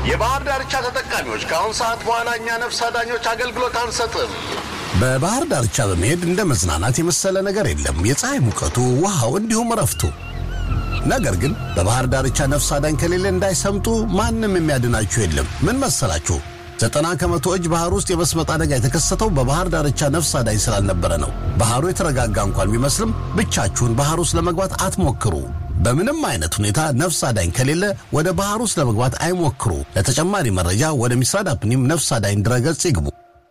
የባህር ዳርቻ ተጠቃሚዎች ከአሁን ሰዓት በኋላ እኛ ነፍስ አዳኞች አገልግሎት አንሰጥም። በባህር ዳርቻ በመሄድ እንደ መዝናናት የመሰለ ነገር የለም። የፀሐይ ሙቀቱ፣ ውሃው እንዲሁም ረፍቱ። ነገር ግን በባህር ዳርቻ ነፍስ አዳኝ ከሌለ እንዳይሰምጡ ማንም የሚያድናችሁ የለም። ምን መሰላችሁ? 90% እጅ ባህር ውስጥ የመስመጥ አደጋ የተከሰተው በባህር ዳርቻ ነፍስ አዳኝ ስላልነበረ ነው። ባህሩ የተረጋጋ እንኳን ቢመስልም ብቻችሁን ባህር ውስጥ ለመግባት አትሞክሩ። በምንም አይነት ሁኔታ ነፍስ አዳኝ ከሌለ ወደ ባህር ውስጥ ለመግባት አይሞክሩ። ለተጨማሪ መረጃ ወደ ሚስራድ አፕኒም ነፍስ አዳኝ ድረገጽ ይግቡ።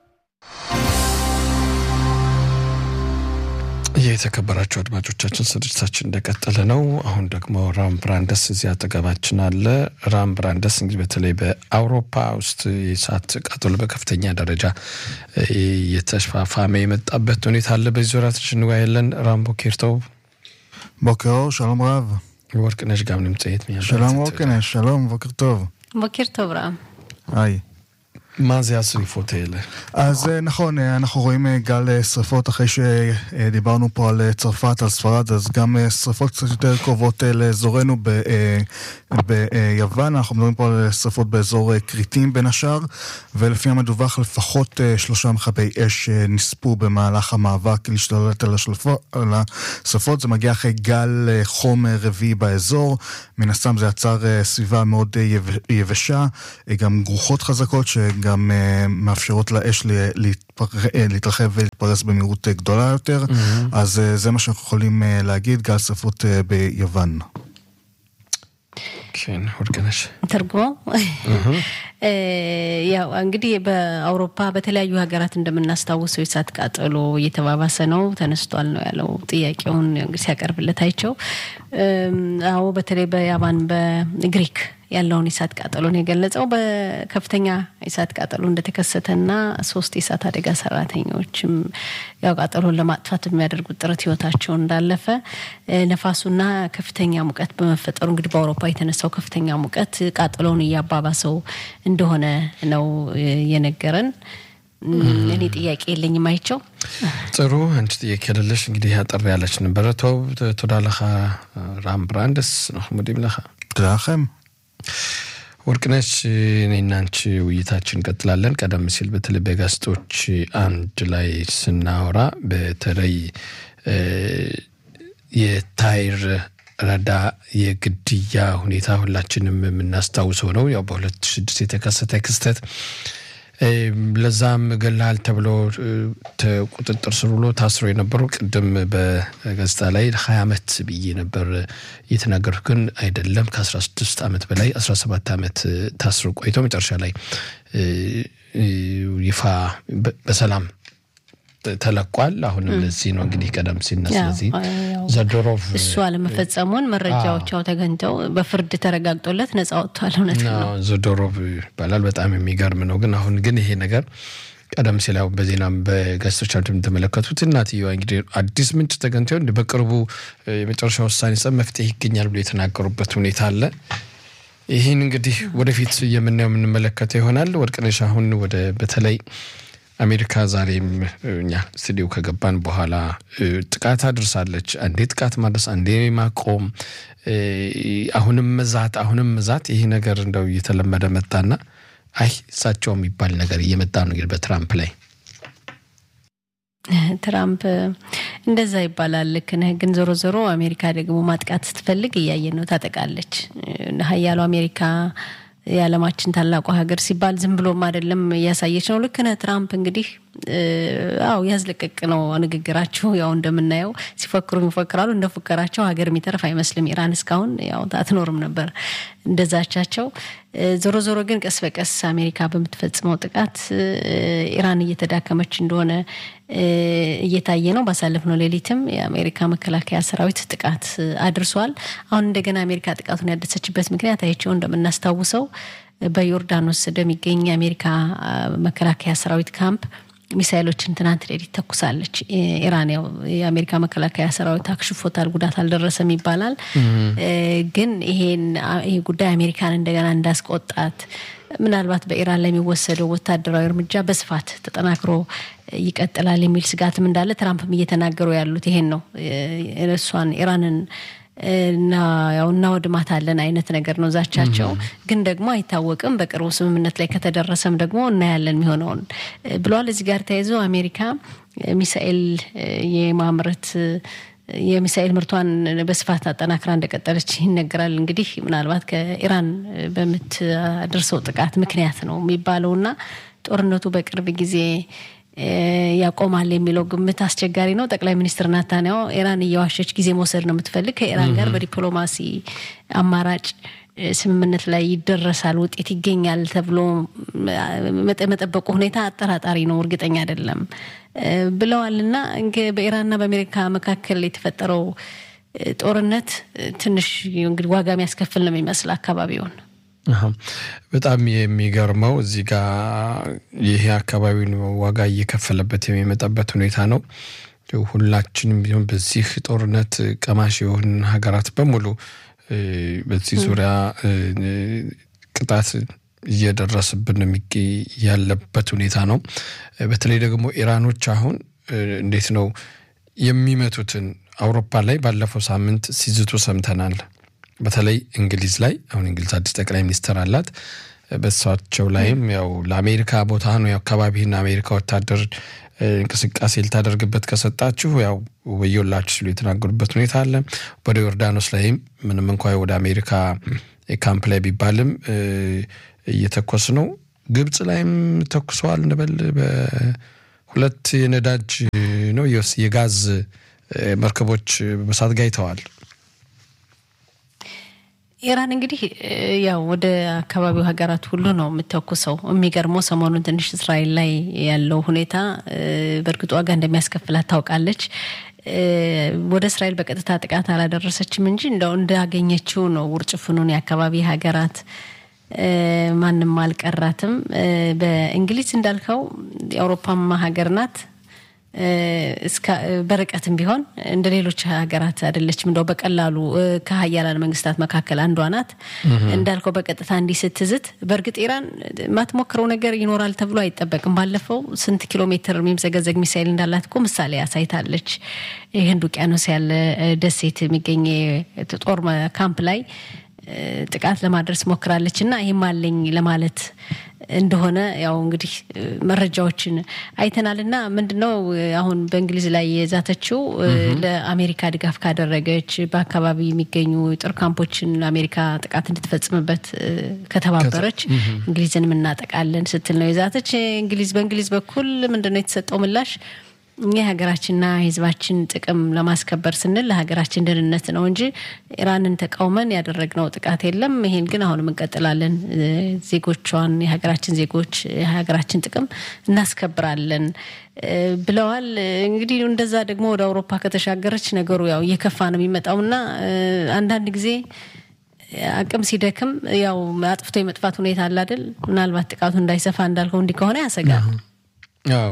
የተከበራችሁ አድማጮቻችን ስርጭታችን እንደቀጠለ ነው። አሁን ደግሞ ራም ብራንደስ እዚያ አጠገባችን አለ። ራም ብራንደስ እንግዲህ በተለይ በአውሮፓ ውስጥ የእሳት ቃጠሎ በከፍተኛ ደረጃ የተስፋፋ የመጣበት ሁኔታ አለ። በዚህ ዙሪያ እንወያያለን። ራም ቦኬርቶቭ בוקר, שלום רב. ወርቅነሽ ጋር נמצאת. שלום וורקנש, שלום, בוקר טוב. בוקר טוב רם. היי. מה זה השריפות האלה? אז נכון, אנחנו רואים גל שריפות אחרי שדיברנו פה על צרפת, על ספרד, אז גם שריפות קצת יותר קרובות לאזורנו ביוון. אנחנו מדברים פה על שריפות באזור קריטים בין השאר, ולפי המדווח לפחות 3 מכבי אש נספו במהלך המאבק להשתלט על השריפות. זה מגיע אחרי גל חום רביעי באזור, מן הסתם זה יצר סביבה מאוד יבשה, גם גרוחות חזקות שגם מאפשרות לאש להתרחב ולהתפרס במהירות גדולה יותר. אז זה מה שאנחנו יכולים להגיד, גל שריפות ביוון. כן, ወርቅነሽ ተርጉሞ ያው እንግዲህ በአውሮፓ በተለያዩ ሀገራት እንደምናስታውሰው የእሳት ቃጠሎ እየተባባሰ ነው ተነስቷል ነው ያለው ጥያቄውን እንግዲህ ያቀርብለት አይቸው አዎ በተለይ በያባን በግሪክ ያለውን የእሳት ቃጠሎን የገለጸው በከፍተኛ የእሳት ቃጠሎ እንደተከሰተና 3 የእሳት አደጋ ሰራተኞችም ያው ቃጠሎን ለማጥፋት የሚያደርጉት ጥረት ህይወታቸውን እንዳለፈ ነፋሱና ከፍተኛ ሙቀት በመፈጠሩ እንግዲህ በአውሮፓ የተነሳው ከፍተኛ ሙቀት ቃጠሎን ያባባሰው እንደሆነ ነው የነገረን። እኔ ጥያቄ የለኝም አይቸው ጥሩ አንቺ ጥያቄ ያለሽ እንግዲህ ያጠር ያለች ነበር ተዳለኻ ራም ብራንደስ ነው ሙዲምለኻ ተዳኸም ወርቅነሽ እኔና አንቺ ውይይታችን ቀጥላለን። ቀደም ሲል በተለይ በጋዜጦች አንድ ላይ ስናወራ በተለይ የታይር ረዳ የግድያ ሁኔታ ሁላችንም የምናስታውሰው ነው። ያው በ2006 የተከሰተ ክስተት ለዛም ገላል ተብሎ ተቁጥጥር ስር ብሎ ታስሮ የነበረው ቅድም በጋዜጣ ላይ 20 አመት ብዬ ነበር የተናገርኩት ግን አይደለም ከ16 አመት በላይ 17 አመት ታስሮ ቆይቶ መጨረሻ ላይ ይፋ በሰላም ተለቋል። አሁን ለዚህ ነው እንግዲህ ቀደም ሲነሳዚህ ዘዶሮቭ እሱ አለመፈጸሙን መረጃዎቻው ተገኝተው በፍርድ ተረጋግጦለት ነፃ ወጥቷል ማለት ነው። ዘዶሮቭ ባላል በጣም የሚገርም ነው። ግን አሁን ግን ይሄ ነገር ቀደም ሲል ያው በዜናም በጋዜጦቻችን ተመለከቱት እናትየው እንግዲህ አዲስ ምንጭ ተገኝተው በቅርቡ የመጨረሻ ውሳኔ ሰም መፍትሄ ይገኛል ብሎ የተናገሩበት ሁኔታ አለ። ይሄን እንግዲህ ወደፊት የምንመለከተው ይሆናል። ወርቅነሽ አሁን ወደ በተለይ አሜሪካ ዛሬም እኛ ስቱዲዮ ከገባን በኋላ ጥቃት አድርሳለች። አንዴ ጥቃት ማድረስ አንዴ ማቆም አሁንም መዛት ይሄ ነገር እንደው እየተለመደ መጣና አይ ሳቸው የሚባል ነገር እየመጣ ነው እንግዲህ በትራምፕ ላይ ትራምፕ እንደዛ ይባላል ለከነ ግን ዞሮ አሜሪካ ደግሞ ማጥቃት ስትፈልግ ያያየን ነው ታጠቃለች። ሀያሉ አሜሪካ የዓለማችን ታላቁ ሀገር ሲባል ዝም ብሎም አይደለም ያሳየች ነው። ለከነ ትራምፕ እንግዲህ አው ያዝለቀቅ ነው ንግግራቸው ያው እንደምናየው ሲፈክሩ ይፈክራሉ እንደፈከራቸው ሀገር የሚተርፍ አይመስልም። ኢራን እስካሁን ያው ታትኖርም ነበር እንደዛቻቸው። ዞሮ ግን ቀስ በቀስ አሜሪካ በመትፈጽመው ጥቃት ኢራን እየተዳከመች እንደሆነ እየታየ ነው። ባሳለፍነው ሌሊትም የአሜሪካ መከላከያ ሰራዊት ጥቃት አድርሷል። አሁን እንደገና አሜሪካ ጥቃቱን ያደረሰችበት ምክንያት አይቼው እንደምናስታውሰው በዮርዳኖስ እንደሚገኝ አሜሪካ መከላከያ ሰራዊት ካምፕ ሚሳኤሎችን ትናንት ሌሊት ተኩሳለች። ኢራን ያው የአሜሪካ መከላከያ ሰራዊት አክሽፎታል ጉዳት አልደረሰም ይባላል። ግን ይሄ ጉዳይ አሜሪካን እንደገና እንዳስቆጣት ምናልባት በኢራን ላይ የሚወሰደው ወታደራዊ እርምጃ በስፋት ተጠናክሮ ይቀጥላል የሚል ስጋትም እንዳለ ትራምፕም እየተናገሩ ያሉት ይሄን ነው። እሷን ኢራንን እና ያው እናወድማታለን አይነት ነገር ነው ዛቻቸው ግን ደግሞ አይታወቅም በቅርቡ ስምምነት ላይ ከተደረሰም ደግሞ እናያለን የሚሆነውን ብለዋል እዚህ ጋር ተያይዞ አሜሪካ ሚሳኤል የማምረት የሚሳኤል ምርቷን በስፋት አጠናክራ እንደቀጠለች ይነገራል እንግዲህ ምናልባት ከኢራን በመትደርሰው ጥቃት ምክንያት ነው የሚባለውና ጦርነቱ በቅርብ ጊዜ ያቆማል የሚለው ግምት አስቸጋሪ ነው ጠቅላይ ሚኒስትር ናታንያሁ ኢራን እየዋሸች ጊዜ መውሰድ ነው የምትፈልግ ከኢራን ጋር በዲፕሎማሲ አማራጭ ስምምነት ላይ ይደረሳል ውጤት ይገኛል ተብሎ መጠበቁ ሁኔታ አጠራጣሪ ነው እርግጠኛ አይደለም ብለዋልና በኢራንና በአሜሪካ መካከል የተፈጠረው ጦርነት ትንሽ እንግዲህ ዋጋ የሚያስከፍል ነው የሚመስል አካባቢውን በጣም የሚገርመው እዚህ ጋር ይሄ አካባቢውን ዋጋ እየከፈለበት የሚመጣበት ሁኔታ ነው ሁላችንም ቢሆን በዚህ ጦርነት ቀማሽ የሆኑ ሀገራት በሙሉ በዚህ ዙሪያ ቅጣት እየደረሰብን ያለበት ሁኔታ ነው በተለይ ደግሞ ኢራኖች አሁን እንዴት ነው የሚመቱትን አውሮፓ ላይ ባለፈው ሳምንት ሲዝቱ ሰምተናል በተለይ እንግሊዝ ላይ አሁን እንግሊዝ አዲስ ጠቅላይ ሚኒስትር አላት በሷቸው ላይም ያው ለአሜሪካ ቦታ ነው ያው አካባቢና አሜሪካ ወታደር እንቅስቃሴ ልታደርግበት ከሰጣችሁ ያው ወየውላችሁ ሲሉ የተናገሩበት ሁኔታ አለ ወደ ዮርዳኖስ ላይም ምንም እንኳን ወደ አሜሪካ ካምፕ ላይ ቢባልም እየተኮስ ነው ግብጽ ላይም ተኩሰዋል እንበል በሁለት የነዳጅ ነው የጋዝ መርከቦች በሳት ጋይተዋል ኢራን እንግዲህ ያው ወደ አካባቢው ሀገራት ሁሉ ነው የምትተኩሰው የሚገርመው ሰሞኑን ትንሽ እስራኤል ላይ ያለው ሁኔታ በርግጥ ዋጋ እንደሚያስከፍላት ታውቃለች ወደ እስራኤል በቀጥታ ጥቃት አላደረሰችም እንጂ እንደው እንዳገኘችው ነው ውርጭፍኑን የአካባቢ ሀገራት ማንንም አልቀራትም በእንግሊዝ እንዳልከው የአውሮፓም ሀገር ናት እስከ በርቀትም ቢሆን እንደ ሌሎች ሀገራት አይደለችም እንደው በቀላሉ ከሀያላን መንግስታት መካከል አንዷ ናት እንዳልከው በቀጥታ እንዲስትዝት በርግጥ ኢራን ማትሞክረው ነገር ይኖራል ተብሎ አይጠበቅም ባለፈው ስንት ኪሎ ሜትር የሚምዘገዘግ ሚሳኤል እንዳላት እኮ ምሳሌ ያሳይታለች የህንድ ውቅያኖስ ያለ ደሴት የሚገኝ ጦር ካምፕ ላይ ጥቃት ለማድረስ ሞክራለችና ይሄም አለኝ ለማለት እንደሆነ ያው እንግዲህ መረጃዎችን አይተናልና ምንድነው አሁን በእንግሊዝ ላይ የዛተችው ለአሜሪካ ድጋፍ ካደረገች በአካባቢ የሚገኙ ጦር ካምፖችን ለአሜሪካ ጥቃት እንድትፈጽምበት ከተባበረች እንግሊዝን እናጠቃለን ስትል ነው የዛተች እንግሊዝ በእንግሊዝ በኩል ምንድነው የተሰጠው ምላሽ እኛ ሀገራችንና ህዝባችን ጥቅም ለማስከበር ስንል ለሀገራችን ደህንነት ነው እንጂ ኢራንን ተቃውመን ያደረግነው ጥቃት የለም ይሄን ግን አሁንም እንቀጥላለን ዜጎቿን የሀገራችን ዜጎች የሀገራችን ጥቅም እናስከብራለን ብለዋል እንግዲህ እንደዛ ደግሞ ወደ አውሮፓ ከተሻገረች ነገሩ ያው እየከፋ ነው የሚመጣውና አንዳንድ ጊዜ አቅም ሲደክም ያው አጥፍቶ የመጥፋት ሁኔታ አለ አይደል ምናልባት ጥቃቱ እንዳይሰፋ እንዳልከው እንዲህ ከሆነ ያሰጋል አዎ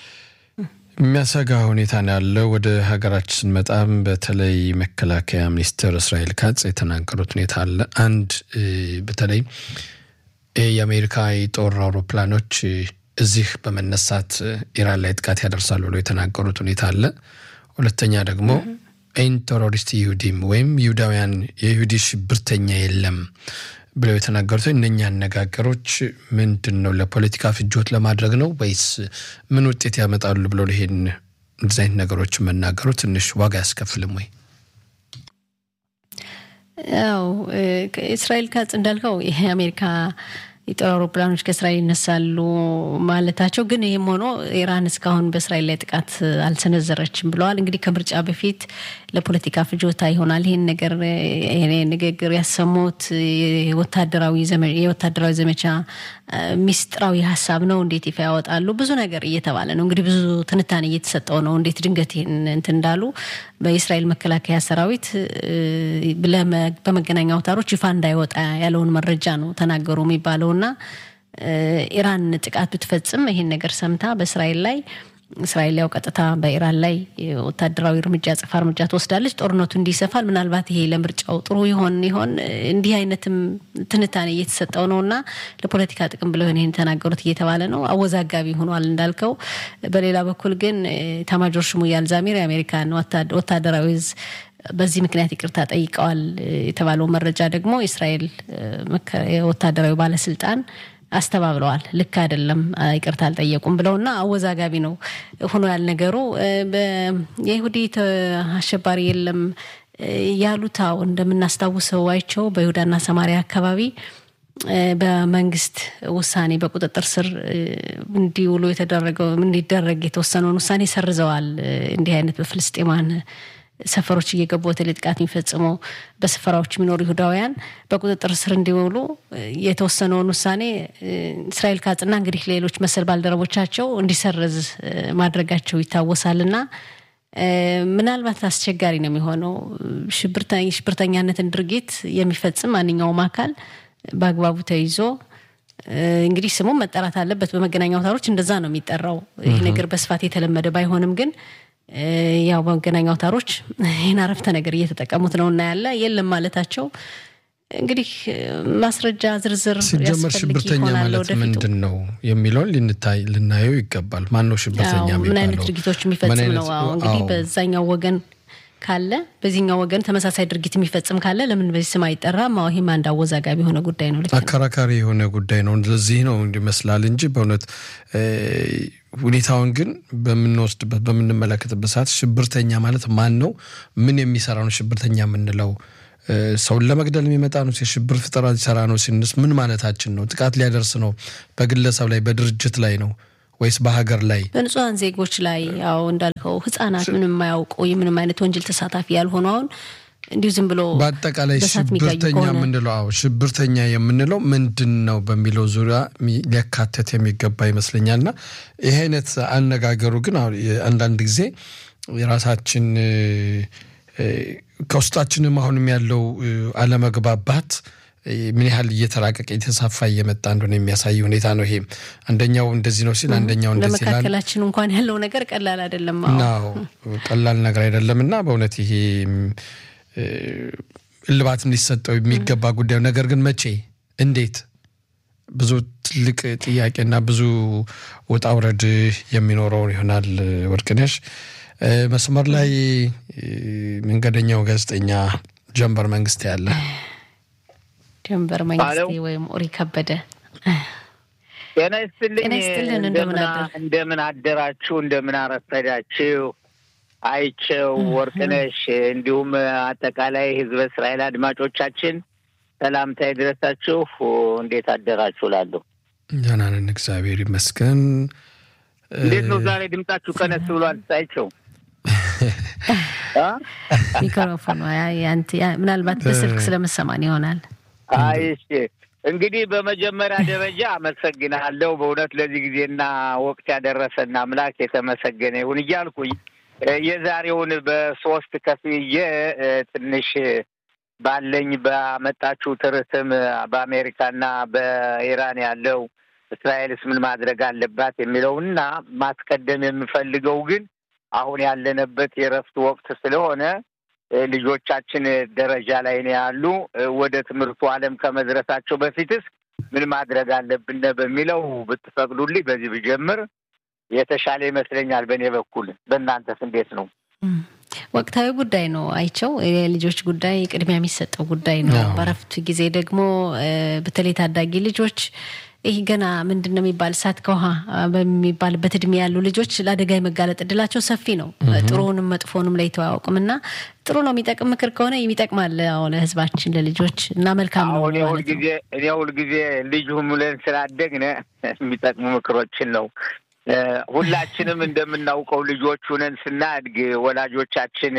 የሚያሰጋ ሁኔታ ነው ያለው ወደ ሀገራችን መጣም በተለይ መከላከያ ሚኒስትር እስራኤል ካትዝ የተናገሩት ሁኔታ አለ አንድ በተለይ የአሜሪካ የጦር አውሮፕላኖች እዚህ በመነሳት ኢራን ላይ ጥቃት ያደርሳሉ ብለው የተናገሩት ሁኔታ አለ ሁለተኛ ደግሞ ቴሮሪስት ይሁዲም ወይም ይሁዳውያን የይሁዲ ሽብርተኛ የለም ብለው የተናገሩት እነኛ አነጋገሮች ምንድነው ለፖለቲካ ፍጆት ለማድረግ ነው ወይስ ምን ውጤት ያመጣሉ ብለው ለሄን ዲዛይን ነገሮች መናገሩ ትንሽ ዋጋ ያስከፍልም ወይ ያው እስራኤል ካትዝ እንዳልከው ይሄ አሜሪካ የጦር አውሮፕላኖች ከእስራኤል ይነሳሉ ማለታቸው ግን ይሄም ሆኖ ኢራን እስካሁን በእስራኤል ላይ ጥቃት አልሰነዘረችም ብለዋል እንግዲህ ከምርጫ በፊት ለፖለቲካ ፍጆታ ይሆናል ይሄን ነገር ይሄ ንግግር ያሰሙት የወታደራዊ ዘመቻ ሚስጥራዊ ሐሳብ ነው እንዴት ይፋ ያወጣሉ ብዙ ነገር እየተባለ ነው እንግዲህ ብዙ ትንታኔ እየተሰጠው ነው እንዴት ድንገት እንትን እንዳሉ በእስራኤል መከላከያ ሰራዊት በመገናኛ አውታሮች ይፋ እንዳይወጣ ያለውን መረጃ ነው ተናገሩ የሚባለውና ኢራን ጥቃት ብትፈጽም ይሄን ነገር ሰምታ በእስራኤል ላይ እስራኤል ያው ቀጥታ በኢራን ላይ ወታደራዊ እርምጃ ጽፋ እርምጃ ተወስዳለች ጦርነቱ እንዲሰፋል ምናልባት ይሄ ለምርጫው ጥሩ ይሆን እንዲህ አይነትም ትንታኔ እየተሰጠው ነውና ለፖለቲካ ጥቅም ብለው ይሄን ተናገሩት እየተባለ ነው አወዛጋቢ ሆኗል እንዳልከው በሌላ በኩል ግን ታማጆር ሹሙ ያልዛሚር የአሜሪካን ወታደራዊ በዚህ ምክንያት ይቅርታ ጠይቀዋል የተባለው መረጃ ደግሞ እስራኤል ወታደራዊ ባለስልጣን አስተባብለዋል። ልክ አይደለም ይቅርታ አልጠየቁም ብለውና አወዛጋቢ ነው ሆኖ ያል ነገሩ። የይሁዲ አሸባሪ የለም ያሉታው እንደምናስታውሰው አይቸው በይሁዳና ሰማሪያ አካባቢ በመንግስት ውሳኔ በቁጥጥር ስር እንዲውሉ የተደረገው እንዲደረግ የተወሰነውን ውሳኔ ሰርዘዋል። እንዲህ አይነት በፍልስጤማን ሰፈሮች እየገቡ ጥቃት የሚፈጽመው በሰፈራዎች የሚኖሩ ይሁዳውያን በቁጥጥር ስር እንዲውሉ የተወሰነውን ውሳኔ እስራኤል ካጽና እንግዲህ ሌሎች መሰል ባልደረቦቻቸው እንዲሰርዝ ማድረጋቸው ይታወሳልና ምናልባት አስቸጋሪ ነው የሚሆነው። ሽብርተኛነትን ድርጊት የሚፈጽም ማንኛውም አካል በአግባቡ ተይዞ እንግዲህ ስሙ መጠራት አለበት። በመገናኛ አውታሮች እንደዛ ነው የሚጠራው። ይሄ ነገር በስፋት የተለመደ ባይሆንም ግን ያው በመገናኛ አውታሮች ይሄን አረፍተ ነገር እየተጠቀሙት ነውና ያለ የለም ማለታቸው እንግዲህ ማስረጃ ዝርዝር ሲጀመር ሽብርተኛ ማለት ምንድነው የሚለውን ልናየው ይገባል። ማን ነው ሽብርተኛ የሚባለው? ምን አይነት ድርጊቶች የሚፈጽም ነው? እንግዲህ በዛኛው ወገን ካለ በዚህኛው ወገን ተመሳሳይ ድርጊት የሚፈጽም ካለ ለምን በዚህ ስም አይጠራም? ይሄም አንድ አወዛጋቢ የሆነ ጉዳይ ነው። አከራካሪ የሆነ ጉዳይ ነው። ለዚህ ነው እንዲመስላል እንጂ በእውነት ሁኔታውን ግን በምንወስድበት በምንመለከትበት ሰዓት ሽብርተኛ ማለት ማን ነው? ምን የሚሰራ ነው ሽብርተኛ የምንለው? ሰውን ለመግደል የሚመጣ ነው? የሽብር ፍጠራ ሊሰራ ነው ሲንስ ምን ማለታችን ነው? ጥቃት ሊያደርስ ነው በግለሰብ ላይ በድርጅት ላይ ነው ወይስ በሀገር ላይ በንጹሃን ዜጎች ላይ? ያው እንዳልከው ህፃናት ምንም የማያውቁ የምንም አይነት ወንጀል ተሳታፊ ያልሆኑ አሁን እንዲሁ ዝም ብሎ በአጠቃላይ ሽብርተኛ የምንለው ሽብርተኛ የምንለው ምንድነው በሚለው ዙሪያ ሊያካተት የሚገባ ይመስለኛልና ይሄ አይነት አነጋገሩ ግን አንዳንድ ጊዜ የራሳችን ከውስጣችንም አሁንም ያለው አለመግባባት ምን ያህል እየተራቀቀ የተሳፋ እየመጣ እንደሆነ የሚያሳይ ሁኔታ ነው። ይሄ አንደኛው እንደዚህ ነው ሲል አንደኛው እንደዚህ ይላል። ለመካከላችን እንኳን ያለው ነገር ቀላል አይደለም። አዎ ቀላል ነገር አይደለምና በእውነት ይሄ እልባት እንዲሰጠው የሚገባ ጉዳይ ነገር ግን መቼ እንዴት ብዙ ትልቅ ጥያቄና ብዙ ወጣ ውረድ የሚኖረው ይሆናል። ወርቅነሽ መስመር ላይ መንገደኛው ጋዜጠኛ ጀንበር መንግስት ያለ ጀንበር መንግስት ወይም ኦሪ ከበደ ጤና ይስጥልኝ። እንደምን አደራችሁ? እንደምን አረፈዳችሁ? አይቸው ወርቅነሽ እንዲሁም አጠቃላይ ህዝበ እስራኤል አድማጮቻችን ሰላምታ ይድረሳችሁ። እንዴት አደራችሁ ላለሁ? ደህና ነን እግዚአብሔር ይመስገን። እንዴት ነው ዛሬ ድምጻችሁ ቀነስ ብሏል? አይቸው ሚክሮፎን ያንተ ምናልባት በስልክ ስለመሰማን ይሆናል። አይሽ እንግዲህ በመጀመሪያ ደረጃ አመሰግናለሁ። በእውነት ለዚህ ጊዜና ወቅት ያደረሰና አምላክ የተመሰገነ ይሁን እያልኩኝ የዛሬውን በሶስት ከፍዬ ትንሽ ባለኝ ባመጣችሁ ትርትም በአሜሪካና በኢራን ያለው እስራኤልስ ምን ማድረግ አለባት የሚለውና ማስቀደም የምፈልገው ግን አሁን ያለንበት የረፍት ወቅት ስለሆነ ልጆቻችን ደረጃ ላይ ነው ያሉ። ወደ ትምህርቱ ዓለም ከመድረሳቸው በፊትስ ምን ማድረግ አለብን በሚለው ብትፈቅዱልኝ በዚህ ብጀምር የተሻለ ይመስለኛል በእኔ በኩል። በእናንተስ እንዴት ነው? ወቅታዊ ጉዳይ ነው አይቸው። የልጆች ጉዳይ ቅድሚያ የሚሰጠው ጉዳይ ነው። በረፍት ጊዜ ደግሞ በተለይ ታዳጊ ልጆች ይሄ ገና ምንድነው የሚባል ሳት ከውሃ በሚባልበት እድሜ ያሉ ልጆች ለአደጋ የመጋለጥ እድላቸው ሰፊ ነው። ጥሩውንም መጥፎውንም ላይ ተዋውቁምና ጥሩ ነው የሚጠቅም ምክር ከሆነ የሚጠቅማል ለህዝባችን ለልጆች እና መልካም ነው። እኔ ሁሉ ጊዜ ልጅ ሁሉን ስላደግነ የሚጠቅሙ ምክሮችን ነው። ሁላችንም እንደምናውቀው ልጆች ሆነን ስናድግ ወላጆቻችን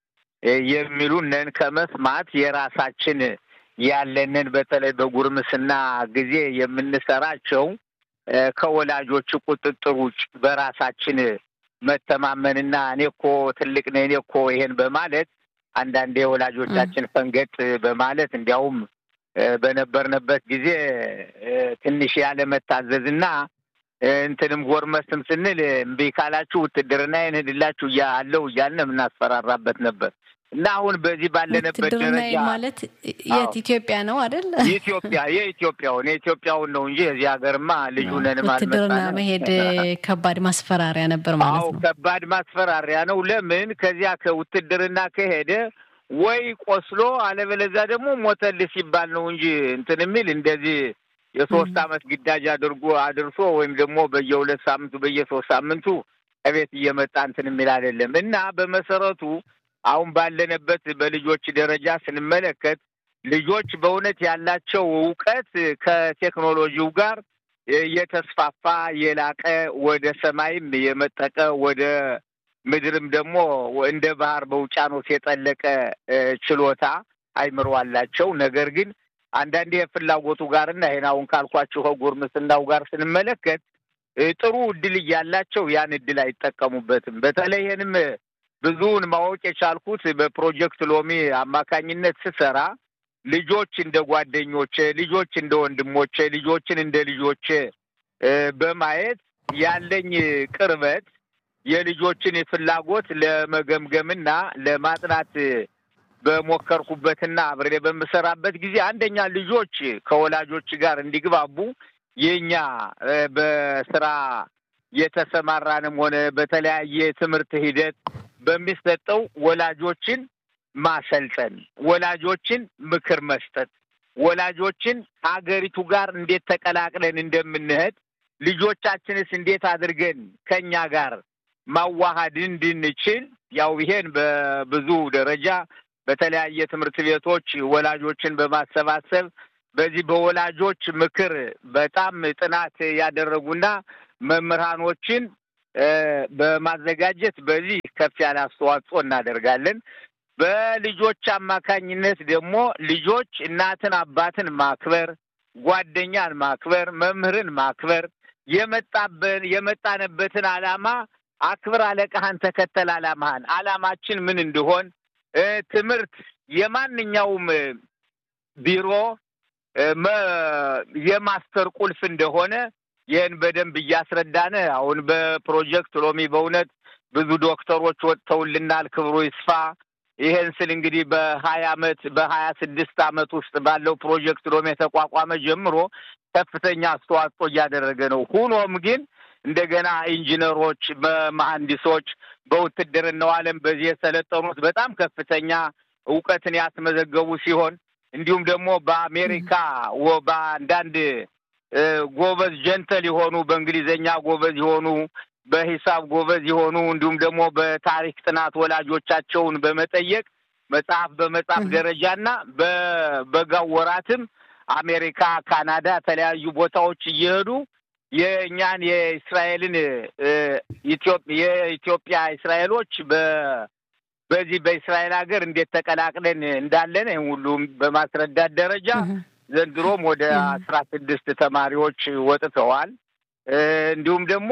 የሚሉንን ከመስማት የራሳችን ያለንን በተለይ በጉርምስና ጊዜ የምንሰራቸው ከወላጆች ቁጥጥር ውጭ በራሳችን መተማመንና እኔኮ ትልቅ ነኝ እኔኮ ይሄን በማለት አንዳንዴ ወላጆቻችን ፈንገጥ በማለት እንዲያውም በነበርንበት ጊዜ ትንሽ ያለ መታዘዝና እንትንም ጎርመስም ስንል እምቢ ካላችሁ ውትድርና እንሄድላችሁ ያለው ያንን እናስፈራራበት ነበር። እና አሁን በዚህ ባለነበት ደረጃ ማለት የኢትዮጵያ ነው አይደል? የኢትዮጵያውን ነው እንጂ እዚህ ሀገርማ ልጁነን ማለት ውትድርና መሄድ ከባድ ማስፈራሪያ ነበር ማለት ነው። ከባድ ማስፈራሪያ ነው። ለምን ከዚያ ከውትድርና ከሄደ ወይ ቆስሎ አለበለዚያ ደግሞ ሞተልህ ሲባል ነው እንጂ እንትን የሚል እንደዚህ የ3 አመት ግዳጅ አድርሶ ወይም ደግሞ በየ2 ሳምንቱ በየ3 ሳምንቱ እቤት እየመጣ እንትን የሚል አይደለም። እና በመሰረቱ አሁን ባለንበት በልጆች ደረጃ ስንመለከት ልጆች በእውነት ያላቸው ዕውቀት ከቴክኖሎጂው ጋር የተስፋፋ የላቀ ወደ ሰማይም የመጠቀ ወደ ምድርም ደግሞ እንደ ባህር በውቅያኖስ የጠለቀ ችሎታ አይምሮ አላቸው። ነገር ግን አንዳንዴ የፍላጎቱ ጋርና ይሄን አሁን ካልኳችሁ ከጉርምስናው ጋር ስንመለከት ጥሩ እድል ያላቸው ያን እድል አይጠቀሙበትም። በተለይ ይሄንም ብዙውን ማወቅ የቻልኩት በፕሮጀክት ሎሚ አማካኝነት ስሰራ ልጆች እንደ ጓደኞቼ፣ ልጆች እንደ ወንድሞቼ፣ ልጆችን እንደ ልጆቼ በማየት ያለኝ ቅርበት የልጆችን ፍላጎት ለመገምገምና ለማጥናት በሞከርኩበትና አብሬ በመሰራበት ጊዜ አንደኛ ልጆች ከወላጆች ጋር እንዲግባቡ የኛ በስራ የተሰማራንም ሆነ በተለያየ ትምህርት ሂደት በሚሰጠው ወላጆችን ማሰልጠን፣ ወላጆችን ምክር መስጠት፣ ወላጆችን ሀገሪቱ ጋር እንዴት ተቀላቅለን እንደምንሄድ ልጆቻችንስ እንዴት አድርገን ከኛ ጋር ማዋሃድ እንድንችል ያው ይሄን በብዙ ደረጃ በተለያየ ትምህርት ቤቶች ወላጆችን በማሰባሰብ በዚህ በወላጆች ምክር በጣም ጥናት ያደረጉና መምህራኖችን በማዘጋጀት በዚህ ከፍ ያለ አስተዋጽኦ እናደርጋለን። በልጆች አማካኝነት ደግሞ ልጆች እናትን አባትን ማክበር፣ ጓደኛን ማክበር፣ መምህርን ማክበር፣ የመጣንበትን ዓላማ አክብር፣ አለቃህን ተከተል፣ ዓላማችን ምን እንደሆን ትምህርት የማንኛውም ቢሮ የማስተር ቁልፍ እንደሆነ ይህን በደንብ እያስረዳነ አሁን በፕሮጀክት ሎሚ በእውነት ብዙ ዶክተሮች ወጥተውልናል። ክብሩ ይስፋ። ይሄን ስል እንግዲህ በ26 አመት ውስጥ ባለው ፕሮጀክት ሎሚ የተቋቋመ ጀምሮ ከፍተኛ አስተዋጽኦ እያደረገ ነው። ሆኖም ግን እንደገና ኢንጂነሮች፣ መሐንዲሶች በውትድርናው ዓለም በዚህ የሰለጠኑት በጣም ከፍተኛ ዕውቀትን ያስመዘገቡ ሲሆን እንዲሁም ደግሞ በአሜሪካ በአንዳንድ ጎበዝ ጀንተል የሆኑ በእንግሊዘኛ ጎበዝ የሆኑ በሂሳብ ጎበዝ የሆኑ እንዲሁም ደግሞ በታሪክ ጥናት ወላጆቻቸውን በመጠየቅ መጽሐፍ በመጻፍ ደረጃና በበጋው ወራትም አሜሪካ፣ ካናዳ ተለያዩ ቦታዎች እየሄዱ የኛን የእስራኤልን የኢትዮጵያ እስራኤሎች በዚህ በእስራኤል ሀገር እንዴት ተቀላቅለን እንዳለን ሁሉም በማስረዳት ደረጃ ዘንድሮም ወደ 16 ተማሪዎች ወጥተዋል። እንዲሁም ደግሞ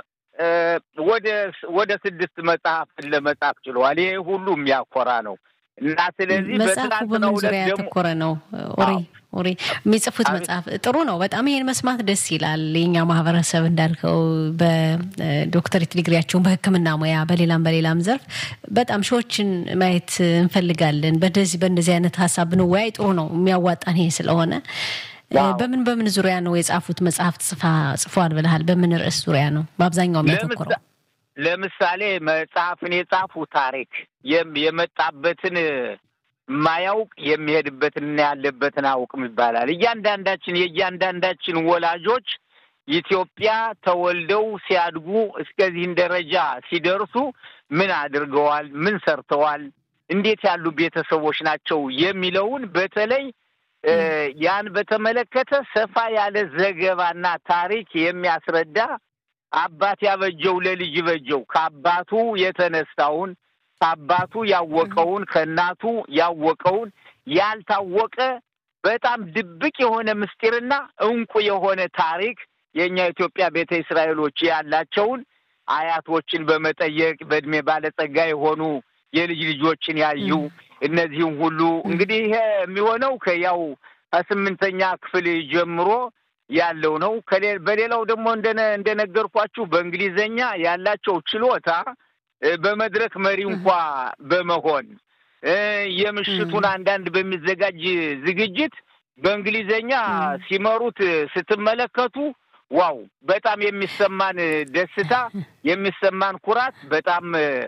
ወደ 6 መጽሐፍ ለመጻፍ ችለዋል። ይሄ ሁሉ የሚያኮራ ነው እና ስለዚህ መጽሐፉ በምን ዙሪያ ያተኮረ ነው? ኦሪ የሚጽፉት መጽሐፍ ጥሩ ነው በጣም። ይሄን መስማት ደስ ይላል። የኛ ማህበረሰብ እንዳልከው በዶክተሬት ዲግሪያቸውን በሕክምና ሙያ በሌላም ዘርፍ በጣም ሾችን ማየት እንፈልጋለን። በእንደዚህ አይነት ሀሳብ ብንወያይ ጥሩ ነው። የሚያዋጣን ይሄ ስለሆነ በምን ዙሪያ ነው የጻፉት? መጽሐፍ ጽፏል ብለሃል። በምን ርዕስ ዙሪያ ነው በአብዛኛው የሚያተኩረው? ለምሳሌ መጽሐፍን የጻፉ ታሪክ የመጣበትን ማያውቅ የሚሄድበትና ያለበትን አውቅም ይባላል። የእያንዳንዳችን ወላጆች ኢትዮጵያ ተወልደው ሲያድጉ እስከዚህን ደረጃ ሲደርሱ ምን አድርገዋል፣ ምን ሰርተዋል፣ እንዴት ያሉ ቤተሰቦች ናቸው የሚለውን በተለይ ያን በተመለከተ ሰፋ ያለ ዘገባና ታሪክ የሚያስረዳ አባት ያበጀው ለልጅ በጀው ከአባቱ የተነሳውን ከአባቱ ያወቀውን ከእናቱ ያወቀውን ያልታወቀ በጣም ድብቅ የሆነ ምስጢርና እንቁ የሆነ ታሪክ የኛ ኢትዮጵያ ቤተ እስራኤሎች ያላቸውን አያቶችን በመጠየቅ በእድሜ ባለጸጋ የሆኑ የልጅ ልጆችን ያዩ እነዚህም ሁሉ እንግዲህ ይሄ የሚሆነው ከያው 8ኛ ክፍል ጀምሮ ያለው ነው። በሌላው ደግሞ እንደነገርኳችሁ በእንግሊዘኛ ያላቸው ችሎታ በመድረክ መሪ እንኳን በመሆን የምሽቱን አንዳንድ በሚዘጋጅ ዝግጅት በእንግሊዘኛ ሲመሩት ስትመለከቱ ዋው በጣም የሚሰማን ደስታ የሚሰማን ኩራት በጣም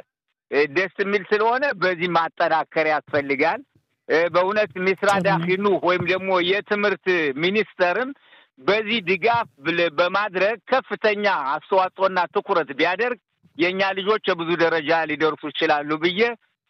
ደስ የሚል ስለሆነ በዚህ ማጠናከር ያስፈልጋል። በእውነት ሚስራዳ ኺኑ ወይም ደግሞ የትምህርት ሚኒስተርም በዚህ ድጋፍ በማድረግ ከፍተኛ አስተዋጽኦና ትኩረት ቢያደርግ የኛ ልጆች ብዙ ደረጃ ሊደርሱ ይችላሉ ብዬ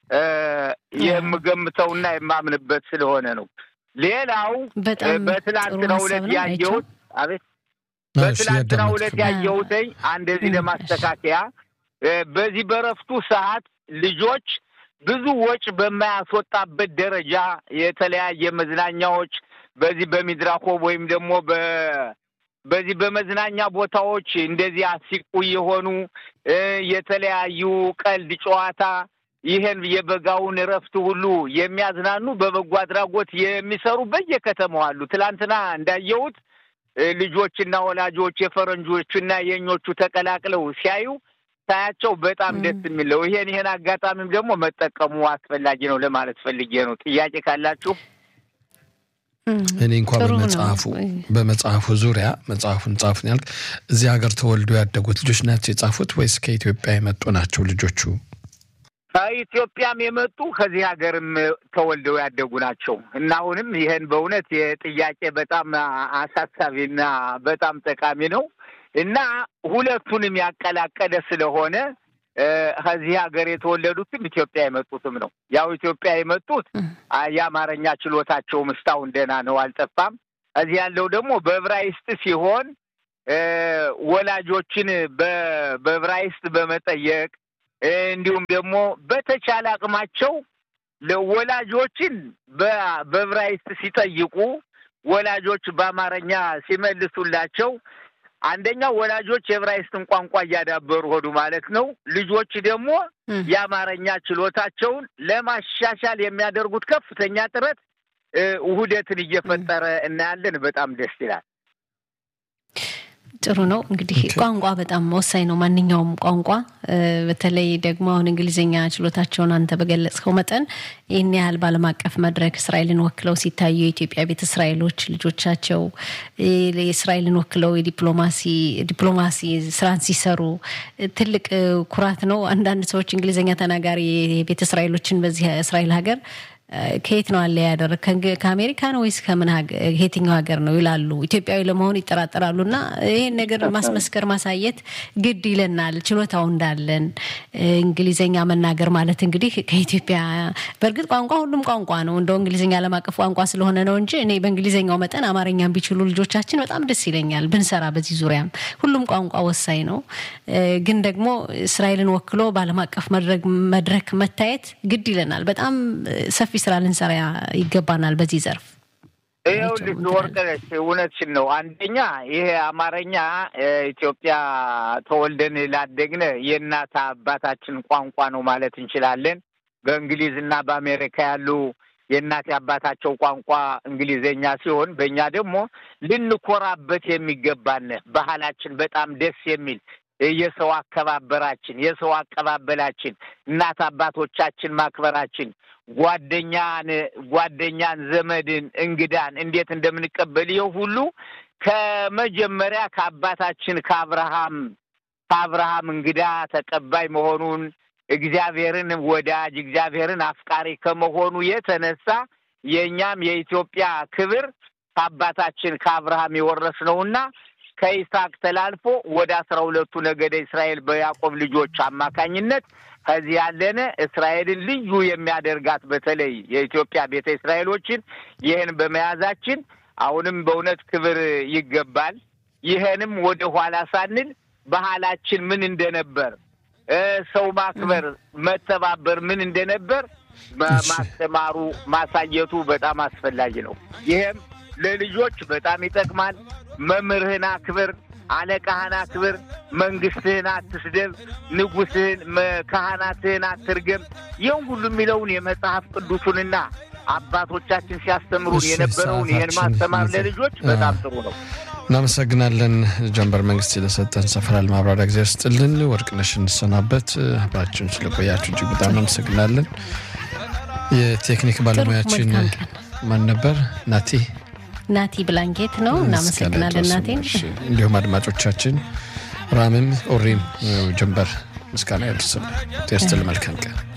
የምገምተውና የማምንበት ስለሆነ ነው። ሌላው በትላንትናው ዕለት ያየሁት በትላንትናው ዕለት ያየሁት አንድ እዚህ ለማስተካከያ በዚህ በረፍቱ ሰዓት ልጆች ብዙ ወጭ በማያስወጣበት ደረጃ የተለያየ መዝናኛዎች በዚህ በሚድራኮብ ወይም ደግሞ በዚህ በመዝናኛ ቦታዎች እንደዚህ አሲቁ የሆኑ የተለያዩ ቀልድ ጨዋታ ይሄን የበጋውን ረፍት ሁሉ የሚያዝናኑ በበጎ አድራጎት የሚሰሩ በየከተማው አሉ። ትላንትና እንዳየሁት ልጆችና ወላጆች የፈረንጆችና የኞቹ ተቀላቅለው ሲያዩ ታያቸው በጣም ደስ የሚለው ይሄን አጋጣሚም ደግሞ መጠቀሙ አስፈላጊ ነው ለማለት ፈልጌ ነው። ጥያቄ ካላችሁ እኔ እንኳን በመጽሐፉ ዙሪያ መጽሐፉን ጻፉን ያልክ እዚህ ሀገር ተወልደው ያደጉት ልጆች ናቸው የጻፉት ወይስ ከኢትዮጵያ የመጡ ናቸው ልጆቹ? ከኢትዮጵያም የመጡ ከዚህ ሀገርም ተወልደው ያደጉ ናቸው እና አሁንም ይሄን በእውነት የጥያቄ በጣም አሳሳቢና በጣም ጠቃሚ ነው እና ሁለቱንም ያቀላቀለ ስለሆነ ከዚህ ሀገር የተወለዱትም ኢትዮጵያ የመጡትም ነው። ያው ኢትዮጵያ የመጡት የአማርኛ ችሎታቸው ምስታው እንደና ነው አልጠፋም። እዚህ ያለው ደግሞ በዕብራይስጥ ሲሆን ወላጆችን በዕብራይስጥ በመጠየቅ እንዲሁም ደግሞ በተቻለ አቅማቸው ለወላጆችን በዕብራይስጥ ሲጠይቁ ወላጆች በአማርኛ ሲመልሱላቸው አንደኛው ወላጆች የዕብራይስጥን ቋንቋ እያዳበሩ ሆዱ ማለት ነው። ልጆች ደግሞ የአማርኛ ችሎታቸውን ለማሻሻል የሚያደርጉት ከፍተኛ ጥረት ውህደትን እየፈጠረ እናያለን። በጣም ደስ ይላል። ጥሩ ነው። እንግዲህ ቋንቋ በጣም ወሳኝ ነው። ማንኛውም ቋንቋ በተለይ ደግሞ አሁን እንግሊዘኛ ችሎታቸውን አንተ በገለጽከው መጠን ይሄን ያህል ባለም አቀፍ መድረክ እስራኤልን ወክለው ሲታዩ የኢትዮጵያ ቤተ እስራኤሎች ልጆቻቸው የእስራኤልን ወክለው ዲፕሎማሲ ስራን ሲሰሩ ትልቅ ኩራት ነው። አንዳንድ ሰዎች እንግሊዘኛ ተናጋሪ ቤተ እስራኤሎችን በዚህ እስራኤል ሀገር ከየት ነው አለ ያደረከ ከአሜሪካ ነው ወይስ ከምን ሀገር ከየትኛው ሀገር ነው ይላሉ። ኢትዮጵያዊ ለመሆን ይጠራጠራሉና ይሄን ነገር ማስመስከር ማሳየት ግድ ይለናል። ችሎታው እንዳለን እንግሊዘኛ መናገር ማለት እንግዲህ ከኢትዮጵያ በርግጥ ቋንቋ ሁሉም ቋንቋ ነው። እንደው እንግሊዘኛ ዓለም አቀፍ ቋንቋ ስለሆነ ነው እንጂ እኔ በእንግሊዘኛው መጠን አማርኛም ቢችሉ ልጆቻችን በጣም ደስ ይለኛል ብንሰራ በዚህ ዙሪያም ሁሉም ቋንቋ ወሳኝ ነው። ግን ደግሞ እስራኤልን ወክሎ ባለም አቀፍ መድረክ መታየት ግድ ይለናል። በጣም ሰፊ ስራ ልንሰራ ይገባናል በዚህ ዘርፍ። ይኸውልሽ ወርቅነሽ እውነትሽን ነው። አንደኛ ይሄ አማርኛ ኢትዮጵያ ተወልደን ላደግነ የእናት አባታችን ቋንቋ ነው ማለት እንችላለን። በእንግሊዝና በአሜሪካ ያሉ የእናት አባታቸው ቋንቋ እንግሊዘኛ ሲሆን በእኛ ደግሞ ልንኮራበት የሚገባን ባህላችን በጣም ደስ የሚል የሰው አከባበራችን የሰው አቀባበላችን እናት አባቶቻችን ማክበራችን ጓደኛን ዘመድን እንግዳን እንዴት እንደምንቀበል ይሄ ሁሉ ከመጀመሪያ ከአባታችን ከአብርሃም እንግዳ ተቀባይ መሆኑን እግዚአብሔርን ወዳጅ እግዚአብሔርን አፍቃሪ ከመሆኑ የተነሳ የኛም የኢትዮጵያ ክብር ከአባታችን ከአብርሃም የወረስነውና ከይስሐቅ ተላልፎ ወደ 12ቱ ነገደ እስራኤል በያዕቆብ ልጆች አማካኝነት ከዚህ ያለነ እስራኤልን ልዩ የሚያደርጋት በተለይ የኢትዮጵያ ቤተ እስራኤሎችን ይሄን በመያዛችን አሁንም በእውነት ክብር ይገባል። ይሄንም ወደ ኋላ ሳንል ባህላችን ምን እንደነበር ሰው ማክበር መተባበር ምን እንደነበር ማስተማሩ ማሳየቱ በጣም አስፈላጊ ነው። ይሄም ለልጆች በጣም ይጠቅማል። መምህርህን አክብር፣ አለቃህን አክብር፣ መንግስትህን አትስደብ፣ ንጉስህን ካህናትህን አትርገም። ይሄን ሁሉ የሚለውን የመጽሐፍ ቅዱሱንና አባቶቻችን ሲያስተምሩን የነበረውን ይሄን ማስተማር ለልጆች በጣም ጥሩ ነው። እናመሰግናለን። ጀንበር መንግስት ለሰጠን ሰፈራል ማብራሪያ ጊዜ ስጥልን። ወርቅነሽ እንሰናበት። አብራችሁን ስለቆያችሁ እጅግ በጣም እናመሰግናለን። የቴክኒክ ባለሙያችን ማን ነበር? ናቲ ብላንኬት ነው። እናመሰግናለን ናቲ። እንዲሁም አድማጮቻችን ራምም ኦሪም ጀንበር ምስጋና ይድረስልህ። ተስተል መልካም ቀን